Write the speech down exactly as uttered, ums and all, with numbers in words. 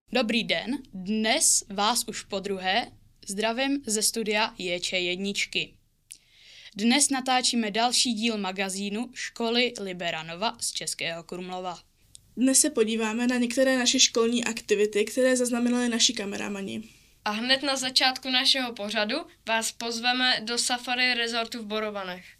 Dobrý den, dnes vás už podruhé zdravím ze studia J Č jedna. Dnes natáčíme další díl magazínu Školy Liberanova z Českého Krumlova. Dnes se podíváme na některé naše školní aktivity, které zaznamenali naši kameramani. A hned na začátku našeho pořadu vás pozveme do Safari Resortu v Borovanech.